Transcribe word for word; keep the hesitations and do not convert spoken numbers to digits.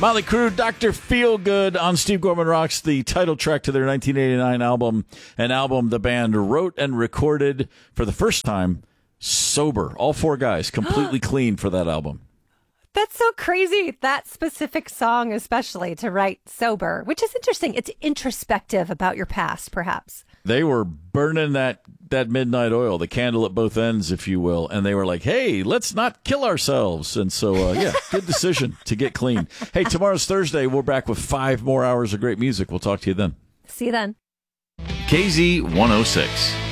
Motley Crue, Doctor Feelgood on Steve Gorman Rocks, the title track to their nineteen eighty-nine album, an album the band wrote and recorded for the first time sober. All four guys completely clean for that album. That's so crazy. That specific song, especially to write sober, which is interesting. It's introspective about your past, perhaps. They were burning that, that midnight oil, the candle at both ends, if you will. And they were like, hey, let's not kill ourselves. And so, uh, yeah, good decision to get clean. Hey, tomorrow's Thursday. We're back with five more hours of great music. We'll talk to you then. See you then. K Z one oh six.